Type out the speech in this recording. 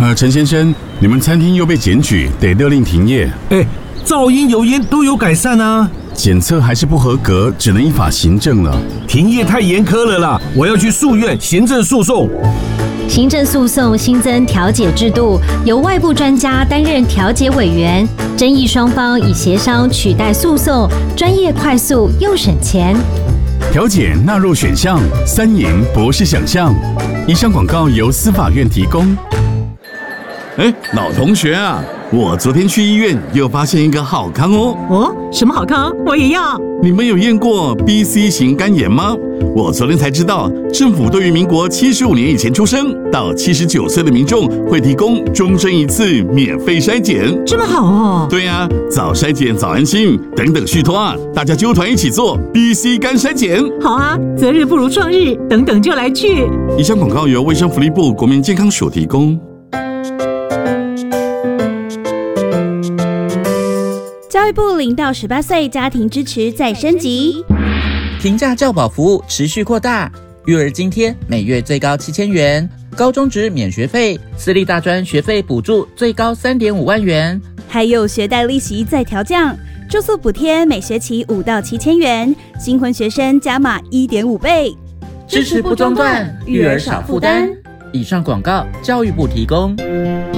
陈先生，你们餐厅又被检举，得勒令停业。 噪音、油烟都有改善啊。 检测还是不合格，只能依法行政了。 停业太严苛了啦，我要去诉愿行政诉讼。 行政诉讼新增调解制度，由外部专家担任调解委员，争议双方以协商取代诉讼，专业、快速又省钱。 调解纳入选项，3赢不是想象。以上广告由司法院提供。 老同学啊，我昨天去医院又发现一个好康哦。 哦，什么好康？我也要。 你们有验过 BC 型肝炎吗？我昨天才知道，政府对于民国75年以前出生到79岁的民众会提供终身1次免费筛检。 这么好哦？ 对啊，早筛检早安心，等等续托啊，大家揪团一起做 BC 肝筛检。 好啊，择日不如撞日，等等就来去。 以上广告由卫生福利部国民健康署提供。 教育部0到18岁家庭支持再升级， 平价教保服务持续扩大，育儿津贴每月最高7000元，高中职免学费，私立大专学费补助最高3.5万元， 还有学贷利息再调降，住宿补贴每学期5到7000元，新婚学生加码1.5倍， 支持不中断，育儿少负担。以上广告教育部提供。